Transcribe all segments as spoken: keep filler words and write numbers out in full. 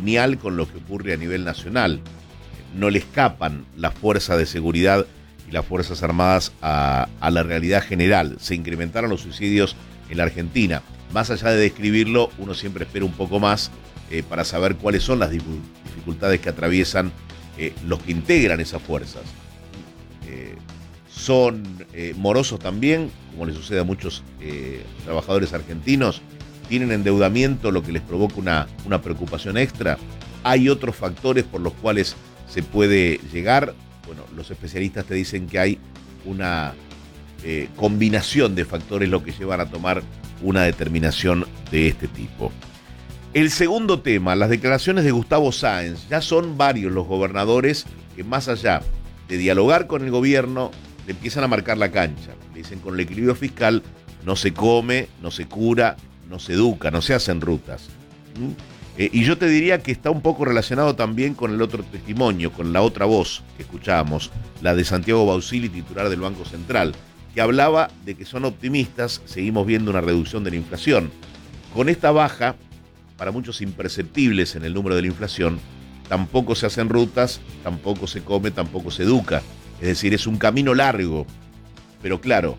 lineal con lo que ocurre a nivel nacional. No le escapan las fuerzas de seguridad y las Fuerzas Armadas a, a la realidad general. Se incrementaron los suicidios en la Argentina. Más allá de describirlo, uno siempre espera un poco más eh, para saber cuáles son las dificultades que atraviesan eh, los que integran esas fuerzas. Eh, son eh, morosos también, como le sucede a muchos eh, trabajadores argentinos. Tienen endeudamiento, lo que les provoca una, una preocupación extra. Hay otros factores por los cuales se puede llegar. Bueno, los especialistas te dicen que hay una eh, combinación de factores lo que llevan a tomar una determinación de este tipo. El segundo tema, las declaraciones de Gustavo Sáenz. Ya son varios los gobernadores que, más allá de dialogar con el gobierno, le empiezan a marcar la cancha. Le dicen, con el equilibrio fiscal no se come, no se cura, no se educa, no se hacen rutas. ¿Mm? Eh, y yo te diría que está un poco relacionado también con el otro testimonio, con la otra voz que escuchábamos, la de Santiago Bausili, titular del Banco Central, que hablaba de que son optimistas, seguimos viendo una reducción de la inflación. Con esta baja, para muchos imperceptibles en el número de la inflación, tampoco se hacen rutas, tampoco se come, tampoco se educa. Es decir, es un camino largo. Pero claro,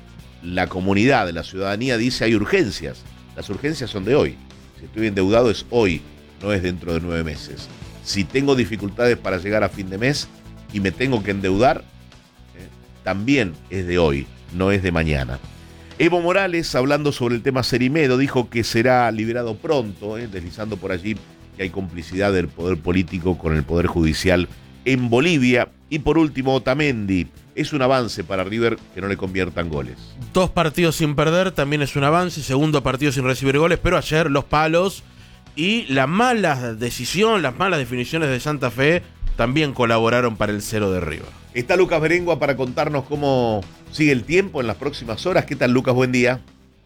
la comunidad, la ciudadanía dice hay urgencias. Las urgencias son de hoy. Si estoy endeudado es hoy, no es dentro de nueve meses. Si tengo dificultades para llegar a fin de mes y me tengo que endeudar, eh, también es de hoy, no es de mañana. Evo Morales, hablando sobre el tema Cerimedo, dijo que será liberado pronto, eh, deslizando por allí que hay complicidad del poder político con el poder judicial en Bolivia. Y por último, Otamendi. Es un avance para River que no le conviertan goles. Dos partidos sin perder también es un avance. Segundo partido sin recibir goles, pero ayer los palos y la mala decisión, las malas definiciones de Santa Fe también colaboraron para el cero de River. Está Lucas Berengua para contarnos cómo sigue el tiempo en las próximas horas. ¿Qué tal, Lucas? Buen día.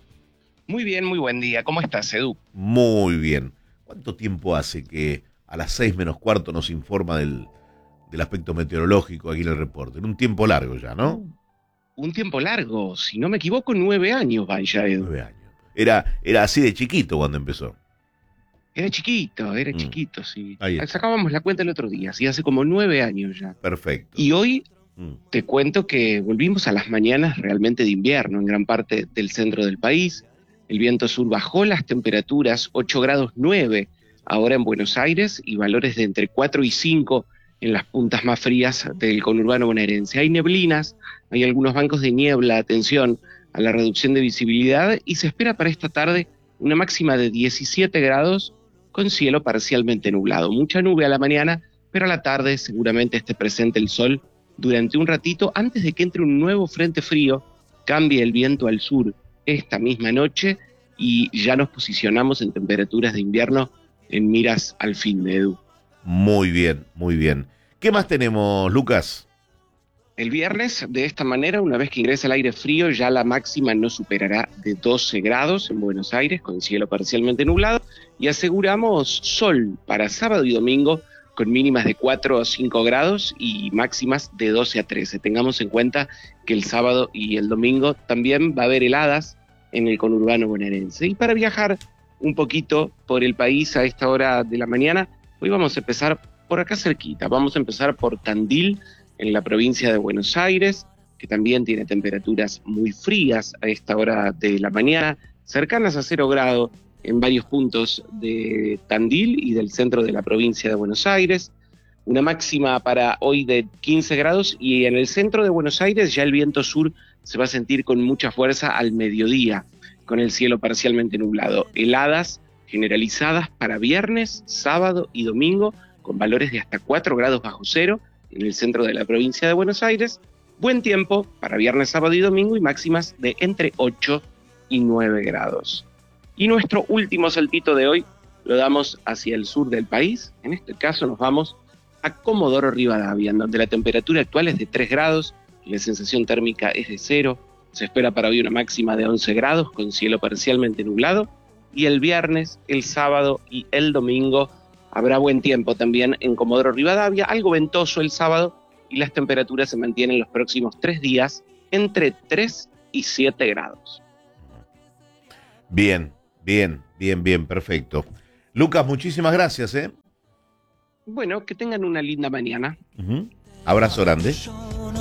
Muy bien, muy buen día. ¿Cómo estás, Edu? Muy bien. ¿Cuánto tiempo hace que a las seis menos cuarto nos informa del... del aspecto meteorológico aquí en el reporte? En un tiempo largo ya, ¿no? Un tiempo largo, si no me equivoco, nueve años van ya, Edu. Nueve años. Era, era así de chiquito cuando empezó. Era chiquito, era Mm. chiquito, sí. Ahí está. Sacábamos la cuenta el otro día, sí, hace como nueve años ya. Perfecto. Y hoy Mm. te cuento que volvimos a las mañanas realmente de invierno en gran parte del centro del país. El viento sur bajó las temperaturas, ocho grados nueve ahora en Buenos Aires y valores de entre cuatro y cinco en las puntas más frías del conurbano bonaerense. Hay neblinas, hay algunos bancos de niebla, atención a la reducción de visibilidad, y se espera para esta tarde una máxima de diecisiete grados con cielo parcialmente nublado. Mucha nube a la mañana, pero a la tarde seguramente esté presente el sol durante un ratito antes de que entre un nuevo frente frío, cambie el viento al sur esta misma noche y ya nos posicionamos en temperaturas de invierno en miras al fin de Edu. Muy bien, muy bien. ¿Qué más tenemos, Lucas? El viernes, de esta manera, una vez que ingresa el aire frío, ya la máxima no superará de doce grados en Buenos Aires, con cielo parcialmente nublado, y aseguramos sol para sábado y domingo, con mínimas de cuatro a cinco grados y máximas de doce a trece. Tengamos en cuenta que el sábado y el domingo también va a haber heladas en el conurbano bonaerense. Y para viajar un poquito por el país a esta hora de la mañana, hoy vamos a empezar por acá cerquita. Vamos a empezar por Tandil, en la provincia de Buenos Aires, que también tiene temperaturas muy frías a esta hora de la mañana, cercanas a cero grado en varios puntos de Tandil y del centro de la provincia de Buenos Aires. Una máxima para hoy de quince grados, y en el centro de Buenos Aires ya el viento sur se va a sentir con mucha fuerza al mediodía, con el cielo parcialmente nublado. Heladas generalizadas para viernes, sábado y domingo, con valores de hasta cuatro grados bajo cero en el centro de la provincia de Buenos Aires. Buen tiempo para viernes, sábado y domingo, y máximas de entre ocho y nueve grados. Y nuestro último saltito de hoy lo damos hacia el sur del país. En este caso nos vamos a Comodoro Rivadavia, en donde la temperatura actual es de tres grados y la sensación térmica es de cero. Se espera para hoy una máxima de once grados con cielo parcialmente nublado, y el viernes, el sábado y el domingo habrá buen tiempo también en Comodoro Rivadavia, algo ventoso el sábado, y las temperaturas se mantienen los próximos tres días entre tres y siete grados. Bien, bien, bien, bien, perfecto. Lucas, muchísimas gracias, ¿eh? Bueno, que tengan una linda mañana. Uh-huh. Abrazo grande.